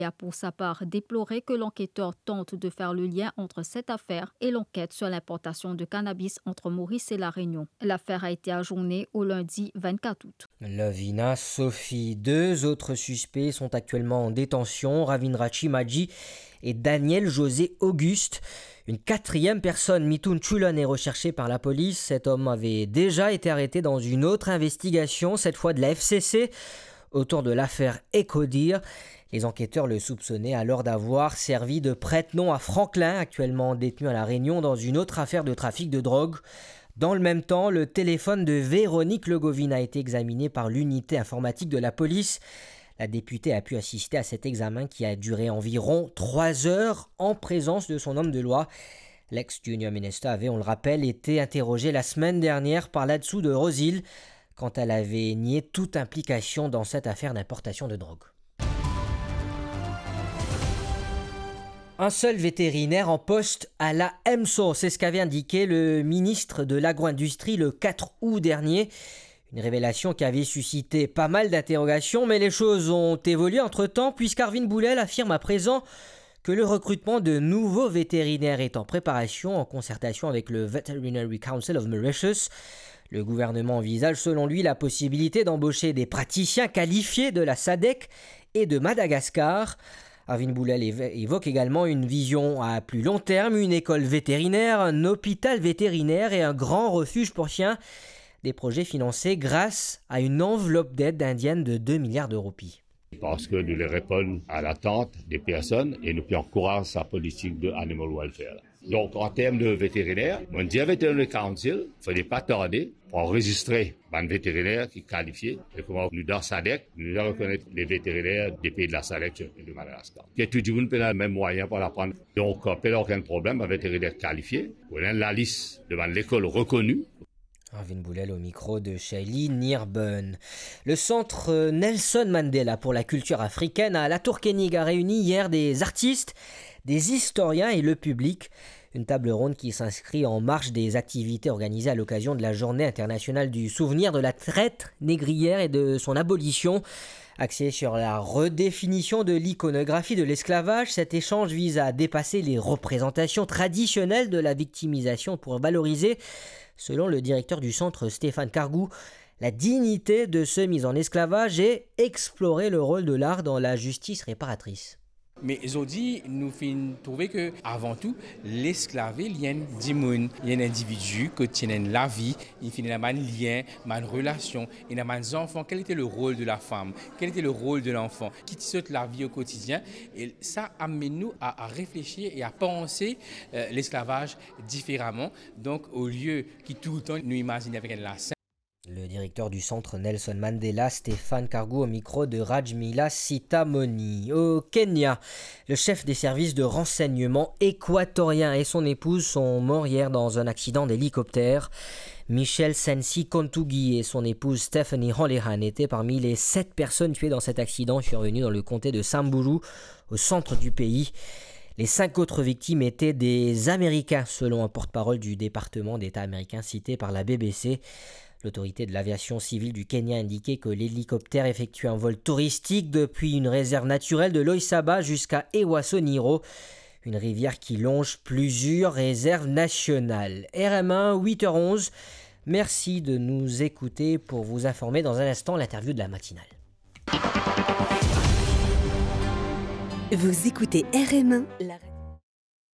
a pour sa part déploré que l'enquêteur tente de faire le lien entre cette affaire et l'enquête sur l'importation de cannabis entre Maurice et La Réunion. L'affaire a été ajournée au lundi 24 août. Lovina, Sophie, deux autres suspects sont actuellement en détention, Ravindrachi Maji et Daniel José Auguste. Une quatrième personne, Mitoun Chulon, est recherchée par la police. Cet homme avait déjà été arrêté dans une autre investigation, cette fois de la FCC, autour de l'affaire Ecodir. Les enquêteurs le soupçonnaient alors d'avoir servi de prête-nom à Franklin, actuellement détenu à La Réunion dans une autre affaire de trafic de drogue. Dans le même temps, le téléphone de Véronique Legovine a été examiné par l'unité informatique de la police. La députée a pu assister à cet examen qui a duré environ 3 heures en présence de son homme de loi. L'ex-junior minister avait, on le rappelle, été interrogé la semaine dernière par là-dessous de Rosil quand elle avait nié toute implication dans cette affaire d'importation de drogue. Un seul vétérinaire en poste à la EMSO, c'est ce qu'avait indiqué le ministre de l'Agro-Industrie le 4 août dernier. Une révélation qui avait suscité pas mal d'interrogations, mais les choses ont évolué entre-temps puisqu'Arvin Boulel affirme à présent que le recrutement de nouveaux vétérinaires est en préparation en concertation avec le Veterinary Council of Mauritius. Le gouvernement envisage selon lui la possibilité d'embaucher des praticiens qualifiés de la SADC et de Madagascar. Arvin Boulel évoque également une vision à plus long terme, une école vétérinaire, un hôpital vétérinaire et un grand refuge pour chiens. Des projets financés grâce à une enveloppe d'aide indienne de 2 milliards de roupies. Parce que nous les répondons à l'attente des personnes et nous encourageons sa politique de animal welfare. Donc, en termes de vétérinaires, on dit à Veterinary Council, il ne fallait pas tarder pour enregistrer un vétérinaire qui est qualifié. Et comment nous, dans SADC, nous devons reconnaître les vétérinaires des pays de la SADC et de Madagascar. Il y a tout le monde qui a le même moyen pour l'apprendre. Donc, pas aucun problème, un vétérinaire qualifié. On a la liste devant l'école reconnue. Arvin Boulel au micro de Shaili Nirben. Le centre Nelson Mandela pour la culture africaine à la Tour-Kénig a réuni hier des artistes, des historiens et le public. Une table ronde qui s'inscrit en marge des activités organisées à l'occasion de la Journée internationale du souvenir de la traite négrière et de son abolition. Axé sur la redéfinition de l'iconographie de l'esclavage, cet échange vise à dépasser les représentations traditionnelles de la victimisation pour valoriser, selon le directeur du centre Stéphane Cargou, la dignité de ceux mis en esclavage et explorer le rôle de l'art dans la justice réparatrice. Mais aujourd'hui, nous trouvons que avant tout, l'esclavé, il y a un individu qui tient la vie, il y a un lien, une relation, il y a des enfants. Quel était le rôle de la femme? Quel était le rôle de l'enfant? Qui tisse la vie au quotidien? Et ça amène nous à réfléchir et à penser l'esclavage différemment. Donc, au lieu qui tout le temps nous imaginer avec la scène. Le directeur du centre Nelson Mandela, Stéphane Cargou, au micro de Rajmila Sitamoni. Au Kenya, le chef des services de renseignement équatorien et son épouse sont morts hier dans un accident d'hélicoptère. Michel Sensi Kontougi et son épouse Stephanie Holehan étaient parmi les 7 personnes tuées dans cet accident survenu dans le comté de Samburu, au centre du pays. Les 5 autres victimes étaient des Américains, selon un porte-parole du département d'État américain cité par la BBC. L'autorité de l'aviation civile du Kenya a indiqué que l'hélicoptère effectuait un vol touristique depuis une réserve naturelle de Loisaba jusqu'à Ewasoniro, une rivière qui longe plusieurs réserves nationales. RM1, 8h11. Merci de nous écouter pour vous informer dans un instant l'interview de la matinale. Vous écoutez RM1, la